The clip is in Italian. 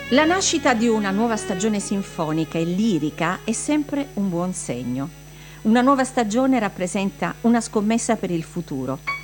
La nascita di una nuova stagione sinfonica e lirica è sempre un buon segno. Una nuova stagione rappresenta una scommessa per il futuro.